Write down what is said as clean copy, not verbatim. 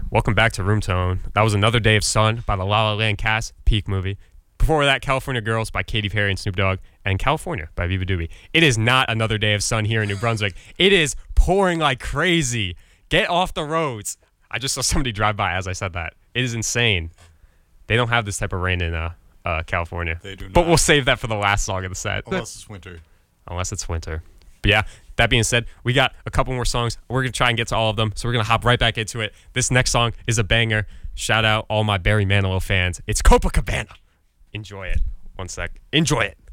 Welcome back to Room Tone. That was Another Day of Sun by the La La Land cast, peak movie. Before that, California Girls by Katy Perry and Snoop Dogg, and California by Viva Doobie. It is not another day of sun here in New Brunswick. It is pouring like crazy. Get off the roads. I just saw somebody drive by as I said that. It is insane. They don't have this type of rain in California. They do not. But we'll save that for the last song of the set. Unless it's winter. Unless it's winter. But yeah, that being said, we got a couple more songs. We're going to try and get to all of them, so we're going to hop right back into it. This next song is a banger. Shout out all my Barry Manilow fans. It's Copacabana. Enjoy it. One sec. Enjoy it.